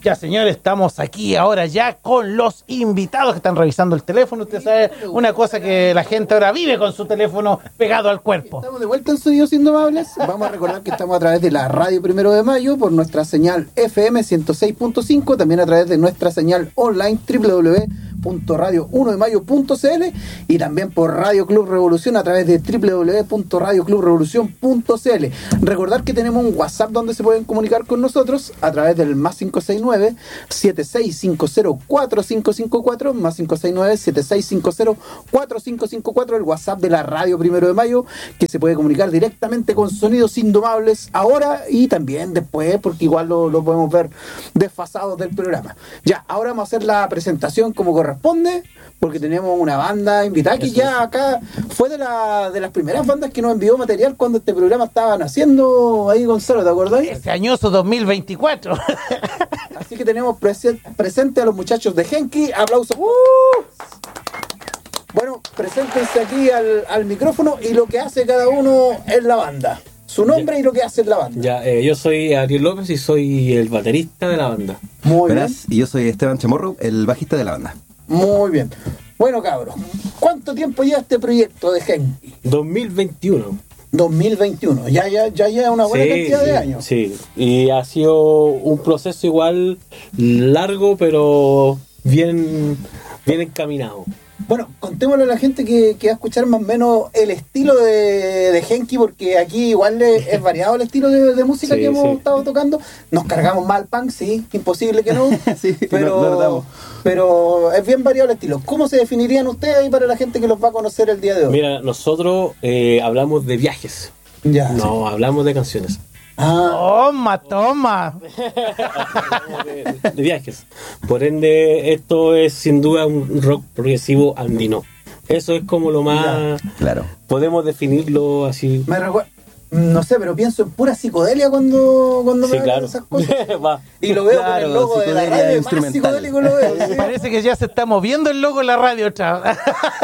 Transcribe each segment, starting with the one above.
Ya, señores, estamos aquí ahora ya con los invitados que están revisando el teléfono. Usted sabe, una cosa que la gente ahora vive con su teléfono pegado al cuerpo. Estamos de vuelta en Sonidos Indomables. Vamos a recordar que estamos a través de la radio 1 de Mayo, por nuestra señal FM 106.5, también a través de nuestra señal online www.radio1demayo.cl y también por Radio Club Revolución a través de www.radioclubrevolucion.cl. Recordar que tenemos un WhatsApp donde se pueden comunicar con nosotros a través del más 569-7650-4554, más 569-7650-4554, el WhatsApp de la radio 1 de Mayo, que se puede comunicar directamente con Sonidos Indomables ahora y también después, porque igual lo podemos ver desfasados del programa. Ya, ahora vamos a hacer la presentación como corresponde, porque tenemos una banda invitada que ya acá fue de las primeras bandas que nos envió material cuando este programa estaba naciendo ahí, Gonzalo, ¿te acordás? Ese añoso 2024. Así que tenemos presente a los muchachos de Genki. Aplausos. Bueno, preséntense aquí al micrófono y lo que hace cada uno en la banda. Su nombre y lo que hace en la banda. Ya, yo soy Ariel López y soy el baterista de la banda. Muy bien. Y yo soy Esteban Chamorro, el bajista de la banda. Muy bien. Bueno, cabros, ¿cuánto tiempo lleva este proyecto de Genki? 2021. 2021, ya lleva una buena cantidad de años. Sí, y ha sido un proceso igual largo, pero bien encaminado. Bueno, contémosle a la gente que va a escuchar más o menos el estilo de Genki, porque aquí igual es variado el estilo de música que hemos estado tocando. Nos cargamos más al punk, sí, imposible que no, sí, pero es bien variado el estilo. ¿Cómo se definirían ustedes ahí para la gente que los va a conocer el día de hoy? Mira, nosotros hablamos de viajes, no hablamos de canciones. Toma. de viajes. Por ende, esto es sin duda un rock progresivo andino. Eso es como lo más... Claro. Podemos definirlo así. No sé, pero pienso en pura psicodelia cuando me hablan esas cosas. Y lo veo con el logo de la radio, más psicodélico lo veo. ¿Sí? Parece que ya se está moviendo el logo de la radio otra vez.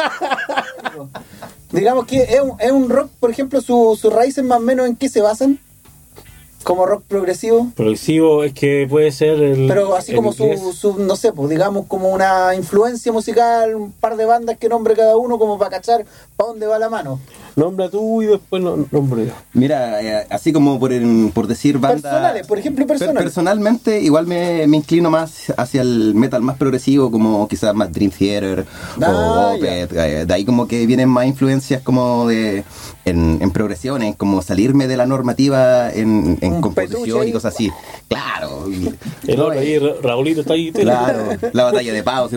Digamos que es un rock, por ejemplo, sus raíces más o menos ¿en qué se basan? Como rock progresivo. Progresivo es que puede ser pero así como su no sé, pues digamos como una influencia musical, un par de bandas que nombre cada uno como para cachar para dónde va la mano. Nombra tú y después nombre yo. Mira, así como por decir bandas personales, por ejemplo, personalmente igual me inclino más hacia el metal más progresivo, como quizás más Dream Theater o Opeth. De ahí como que vienen más influencias como en progresiones, como salirme de la normativa en composición y cosas así. Claro. El otro ahí, Raulito está ahí. Claro, la batalla de pavos.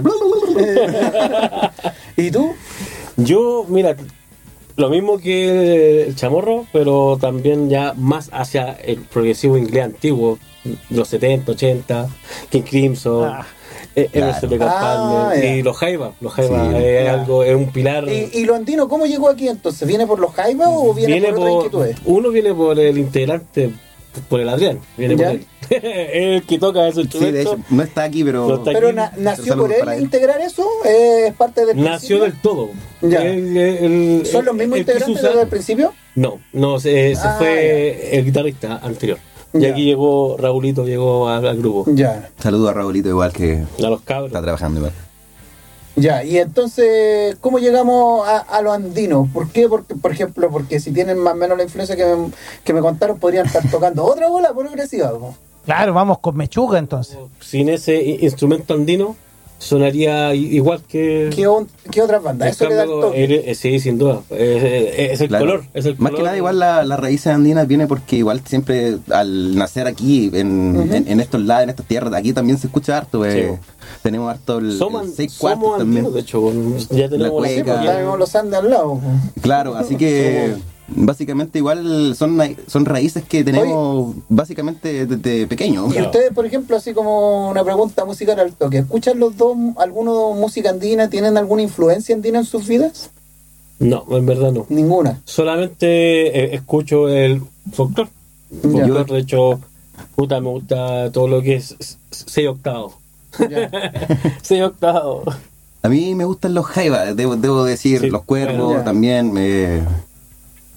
¿Y tú? Yo, mira, lo mismo que el Chamorro, pero también ya más hacia el progresivo inglés antiguo, los 70, 80, King Crimson, MSP Partners y los Jaiba. Los Jaiba es un pilar. ¿Y lo andino cómo llegó aquí entonces? ¿Viene por los Jaiba o viene por otras inquietudes? Uno viene por el integrante, por el Adrián, viene por él. El que toca esos instrumentos. Sí, de hecho, no está aquí, pero nació por él integrar eso, es parte del nació principio. Del todo. ¿Son los mismos integrantes desde el principio? No, se fue el guitarrista anterior. Y aquí llegó Raulito, llegó al grupo. Saludo a Raulito, igual que a los cabros. Está trabajando igual. Y entonces, ¿cómo llegamos a lo andino? ¿Por qué? Porque, por ejemplo, porque si tienen más o menos la influencia que me contaron, podrían estar tocando otra bola progresiva. Claro, vamos con Mechuga entonces. Sin ese instrumento andino, sonaría igual que... ¿Qué otras bandas? Eso le da el toque. Sí, sin duda. Es el color. Más que nada, igual las raíces andinas viene porque igual siempre al nacer aquí, en estos lados, en estas tierras, aquí también se escucha harto. Tenemos harto el 6 cuartos también. De hecho, ya tenemos la cueca. Tenemos los Andes al lado. Claro, así que... Básicamente igual son raíces que tenemos básicamente desde pequeños. Y ustedes, por ejemplo, así como una pregunta musical al toque, ¿escuchan los dos alguno música andina? ¿Tienen alguna influencia andina en sus vidas? No, en verdad no. Ninguna. Solamente escucho el folclore. De hecho, me gusta todo lo que es 6 octavos. 6 octavos. A mí me gustan los Jaiba, debo decir, los Cuervos también.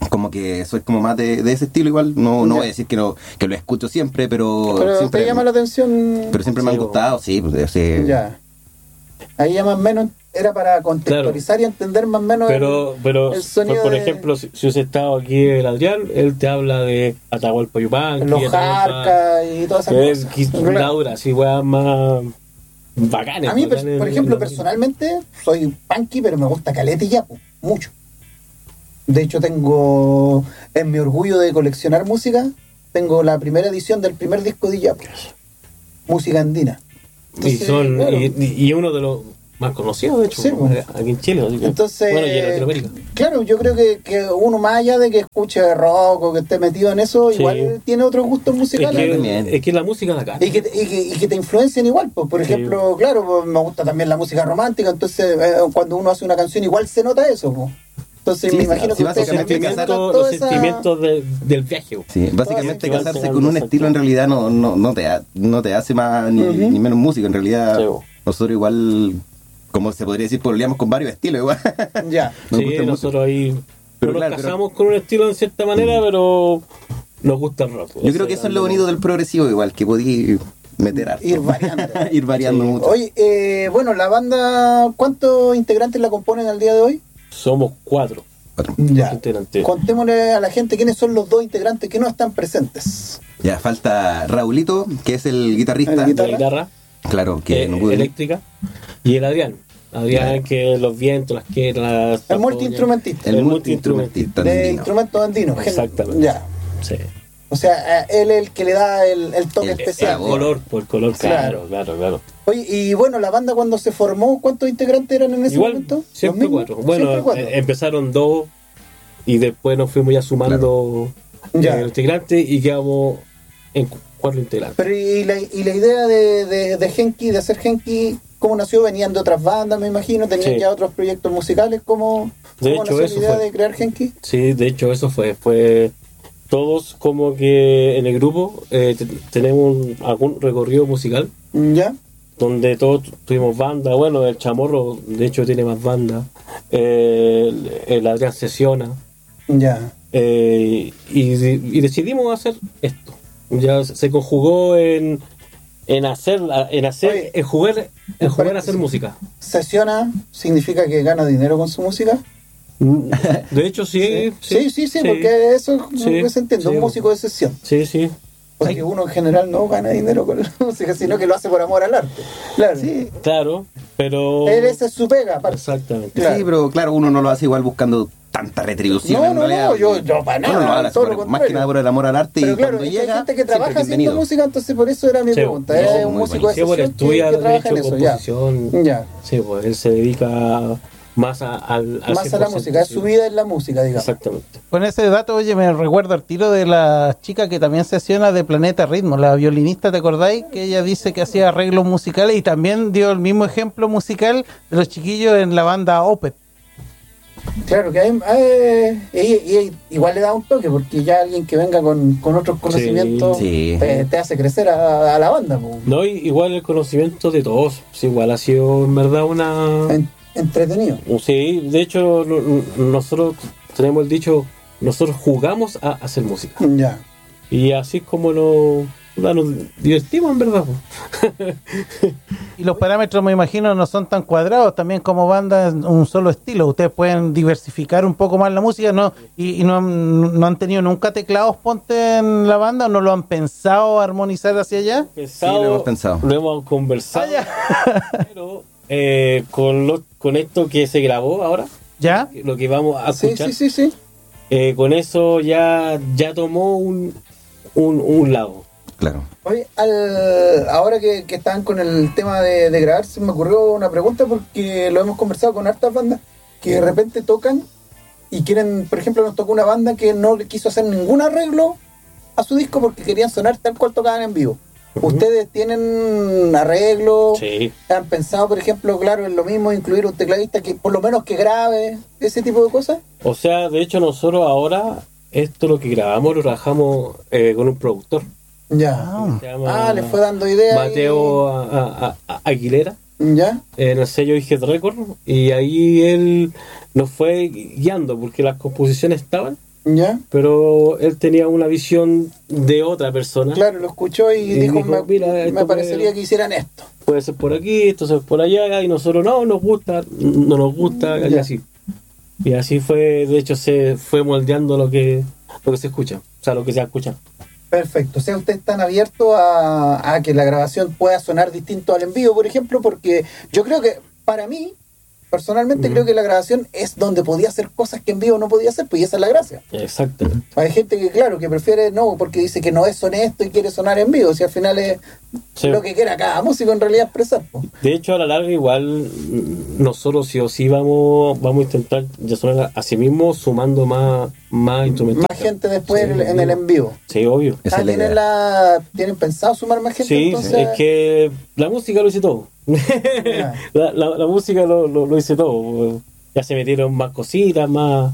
como que soy como más de ese estilo igual. No voy a decir que lo escucho siempre, pero siempre te llama la atención. Pero siempre me han gustado, sí. Pues, sí. Ya. Ahí ya más o menos era para contextualizar y entender más o menos el sonido por ejemplo, si hubiese estado aquí el Adrián, él te habla de Atahualpa Yupanqui, los Jarcas y todas esas cosas. Laura, así weas más bacanes. A mí, por ejemplo, personalmente soy punky, pero me gusta caleta y yapo, mucho. De hecho, tengo, en mi orgullo de coleccionar música, tengo la primera edición del primer disco de Yapo, música andina. Entonces, y uno de los más conocidos, de hecho, sí, aquí en Chile. Así que, entonces, bueno, y en Latinoamérica. Claro, yo creo que uno, más allá de que escuche rock o que esté metido en eso, Sí. igual tiene otros gustos musicales. Es que la música de acá. Y que te influencian igual, pues, por ejemplo, claro, pues, me gusta también la música romántica, entonces cuando uno hace una canción igual se nota eso, pues. Entonces Sí, me imagino sí, que ustedes básicamente Los sentimientos del viaje. Sí, básicamente Todas casarse esas con un cosas. estilo en realidad no te hace más ni menos músico. En realidad, Sí. nosotros igual, como se podría decir, pololeamos con varios estilos igual. Ya. Nos Sí, gusta mucho. nosotros ahí Pero no nos claro, casamos con un estilo en cierta manera, pero nos gusta el rock. Yo creo que eso es lo bonito del progresivo igual, que podí meter harto. Ir variando. Ir variando Sí. mucho. Oye, bueno, la banda, ¿cuántos integrantes la componen al día de hoy? Somos 4 Ya. integrantes. Contémosle a la gente quiénes son los 2 integrantes que no están presentes. Ya falta Raulito, que es el guitarrista. El La guitarra Claro, que no pudo ir. eléctrica. Y el Adrián. Adrián, que los vientos, las queras. El multiinstrumentista. El multiinstrumentista. De andino. instrumentos andinos. Exactamente. Ya. Sí. O sea, él es el que le da el toque El- especial. El color, por el color, Claro. claro. Oye, y bueno, la banda cuando se formó, ¿cuántos integrantes eran en ese Igual, momento? siempre ¿Los mismos? 4. Bueno, Siempre cuatro. empezaron 2 y después nos fuimos ya sumando Ya. integrantes y quedamos en 4 integrantes. Pero y la idea de Genki, de hacer Genki, ¿cómo nació? Venían de otras bandas, me imagino, tenían Sí. ya otros proyectos musicales. ¿Cómo De hecho, nació la eso idea fue. de crear Genki? Sí, de hecho eso fue todos como que en el grupo tenemos algún recorrido musical ¿Ya? donde todos tuvimos banda. Bueno, el Chamorro de hecho tiene más banda, el Adrián sesiona, Ya. y decidimos hacer esto. Ya se conjugó en Oye, jugar a hacer música. Sesiona significa que gana dinero con su música. De hecho sí, Sí, porque eso es lo Sí, que se entiende, sí. un músico de sesión. sí. Porque uno en general no gana dinero con la música, sino que lo hace por amor al arte. Claro. Sí, Claro, pero Esa es su pega, aparte. exactamente. Claro. sí, pero claro, uno no lo hace igual buscando tanta retribución. No, en no, realidad. no, yo para nada, Uno lo hace todo lo más contrario. que nada por el amor al arte. Pero y claro, cuando es que llega, hay gente que siempre trabaja haciendo bienvenido. música, entonces por eso era mi Sí, pregunta. no, Es un muy músico bueno. de Sí, pues sesión estudia que trabaja en derecho, eso, ya. composición. Ya. Sí, pues él se dedica más al Más a la 100%, música, es sí. su vida en la música, digamos. Exactamente. Con ese dato, oye, me recuerdo al tiro de la chica que también sesiona de Planeta Ritmo, la violinista, ¿te acordáis? Que ella dice que hacía arreglos musicales y también dio el mismo ejemplo musical de los chiquillos en la banda Opeth. Claro, que y igual le da un toque, porque ya alguien que venga con otros conocimientos Sí. te hace crecer a la banda. Po. No, igual el conocimiento de todos. Sí, igual ha sido en verdad una. Entretenido. Sí, de hecho, nosotros tenemos el dicho: nosotros jugamos a hacer música. Ya. Y así es como nos divertimos, en verdad. pues. Y los parámetros, me imagino, no son tan cuadrados también como banda en un solo estilo. Ustedes pueden diversificar un poco más la música, ¿no? Y no han tenido nunca teclados, ponte en la banda, o no lo han pensado armonizar hacia allá. Sí, lo hemos pensado. Lo hemos conversado. Pero con esto que se grabó ahora, ¿Ya? lo que vamos a Sí, escuchar, sí. con eso ya tomó un lado. Claro. Oye, ahora que estaban con el tema de grabar, se me ocurrió una pregunta porque lo hemos conversado con hartas bandas que de repente tocan y quieren, por ejemplo, nos tocó una banda que no le quiso hacer ningún arreglo a su disco porque querían sonar tal cual tocaban en vivo. ¿Ustedes tienen arreglo? Sí. ¿Han pensado, por ejemplo, claro, en lo mismo, incluir un tecladista que por lo menos que grabe ese tipo de cosas? O sea, de hecho nosotros ahora, esto lo que grabamos lo trabajamos con un productor. Ya. Se llama Le fue dando ideas. Mateo Aguilera, Ya. en el sello IG Record, y ahí él nos fue guiando porque las composiciones estaban, ¿Ya? pero él tenía una visión de otra persona. Claro, lo escuchó y dijo, mira, me esto parecería que hicieran esto. puede ser por aquí, esto es por allá, y nosotros no nos gusta, y Ya. así. Y así fue, de hecho se fue moldeando lo que se escucha, o sea, lo que se escucha. Perfecto. O sea, ustedes están abiertos a que la grabación pueda sonar distinto al en vivo, por ejemplo, porque yo creo que, para mí, personalmente creo que la grabación es donde podía hacer cosas que en vivo no podía hacer, pues y esa es la gracia. Exactamente. Hay gente que, claro, que prefiere no, porque dice que no es honesto y quiere sonar en vivo, si al final es Sí. lo que quiera cada músico en realidad expresar. Pues. De hecho, a la larga igual nosotros sí o sí vamos a intentar ya sonar a sí mismos sumando más instrumentos. Más gente después Sí, en el en vivo. Sí, obvio. Esa es la ¿tienen, idea. ¿tienen pensado sumar más gente? Sí, entonces? es que la música lo hice todo. la música lo hice todo. Ya se metieron más cositas, más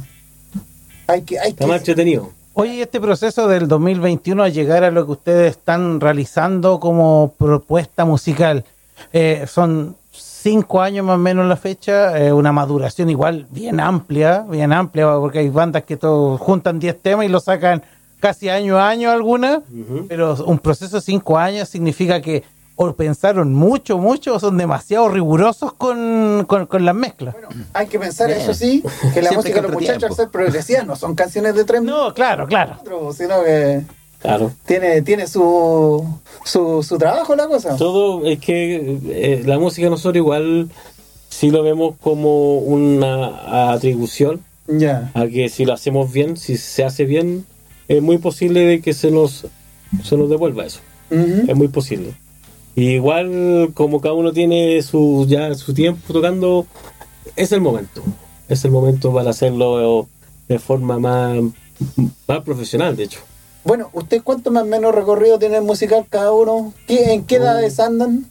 está más entretenido. Oye, este proceso del 2021 a llegar a lo que ustedes están realizando como propuesta musical, son 5 años más o menos la fecha, una maduración igual bien amplia, porque hay bandas que juntan 10 temas y lo sacan casi año a año algunas, pero un proceso de 5 años significa que o pensaron mucho, o son demasiado rigurosos con las mezclas. Bueno, hay que pensar, Bien. eso sí, que la Siempre música de los contratiempo. muchachos al ser progresiva no son canciones de 3 minutos, No, claro. sino que Claro. tiene su trabajo la cosa. Todo es que la música nosotros igual sí lo vemos como una atribución Ya. a que si lo hacemos bien, si se hace bien, es muy posible de que se nos devuelva eso. Ujú. Es muy posible. Y igual como cada uno tiene su tiempo tocando, es el momento. Es el momento para hacerlo de forma más profesional, de hecho. Bueno, ¿usted cuánto más o menos recorrido tiene el musical cada uno? ¿En qué edades andan?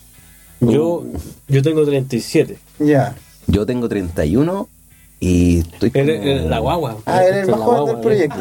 Yo tengo 37. Ya. Yo tengo 31 y estoy como... La guagua. Eres el más La joven guagua, del proyecto.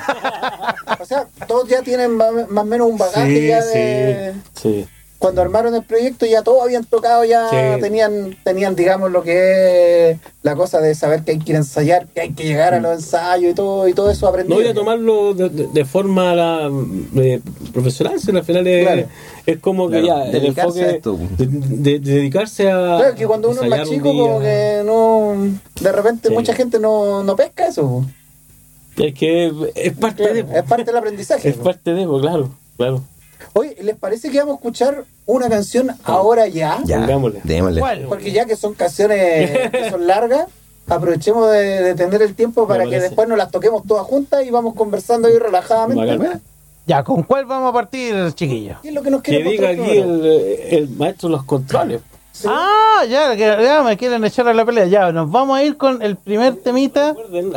O sea, todos ya tienen más o menos un bagaje Sí, ya de... sí. Cuando armaron el proyecto ya todos habían tocado, ya Sí. tenían digamos lo que es la cosa de saber que hay que ir a ensayar, que hay que llegar a los ensayos y todo eso aprendido. No voy a tomarlo de forma profesional, si al final Claro. es como que Claro, ya el dedicarse enfoque a esto. de dedicarse a Claro, que cuando uno es más ensayar un chico como día. que no, de repente Sí. mucha gente no pesca eso. Es que es parte Claro, de es parte del aprendizaje. es parte de, claro. Oye, ¿les parece que vamos a escuchar una canción ahora ya? Ya, Pongámosle. démosle. ¿Cuál? Porque ya que son canciones que son largas, aprovechemos de tener el tiempo para Me que parece. después nos las toquemos todas juntas y vamos conversando ahí relajadamente. Bacán. Ya, ¿con cuál vamos a partir, chiquillos? ¿Qué es lo que nos Que quiere diga mostrar aquí primero? el maestro de los controles. Sí. Ya me quieren echar a la pelea. Ya, nos vamos a ir con el primer temita. Recuerden,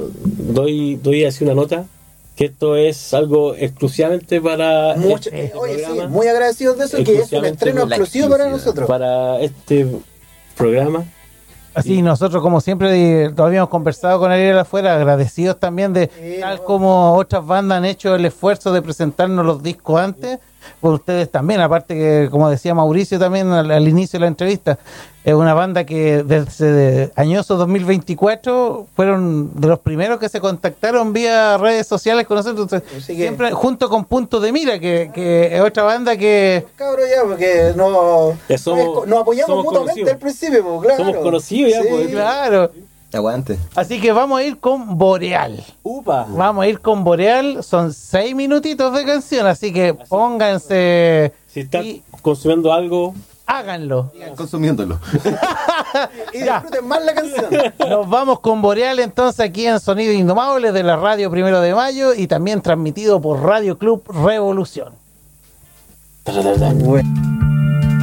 doy así una nota, que esto es algo exclusivamente para Mucho- este oye, sí, programa, muy agradecidos de eso, que es un Exclusivamente estreno la exclusivo para exclusividad. nosotros. para este programa. Así nosotros, como siempre, todavía hemos conversado con Ariel afuera, agradecidos también de, Sí, tal no. como otras bandas han hecho el esfuerzo de presentarnos los discos antes, pues ustedes también, aparte que, como decía Mauricio también al inicio de la entrevista, es una banda que desde añoso 2024 fueron de los primeros que se contactaron vía redes sociales con nosotros. Entonces, Así que- siempre junto con Punto de Mira, que es otra banda que... Cabros ya, porque Ya somos- nos apoyamos somos mutuamente conocidos. al principio, pues, claro. Somos conocidos ya, Sí. pues. Claro. Aguante. Así que vamos a ir con Boreal. ¡Upa! Vamos a ir con Boreal, son 6 minutitos de canción, así que pónganse Si están y consumiendo algo, háganlo. Consumiéndolo. Y Ya. disfruten más la canción. Nos vamos con Boreal entonces aquí en Sonido Indomable de la radio 1 de Mayo y también transmitido por Radio Club Revolución. Bueno.